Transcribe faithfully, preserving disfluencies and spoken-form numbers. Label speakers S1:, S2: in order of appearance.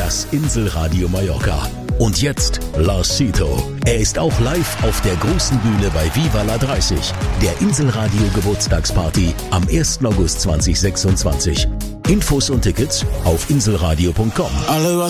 S1: Das Inselradio Mallorca. Und jetzt Lars Sito. Er ist auch live auf der großen Bühne bei Viva la dreißig, der Inselradio Geburtstagsparty am ersten August zweitausendsechsundzwanzig. Infos und Tickets auf inselradio punkt com.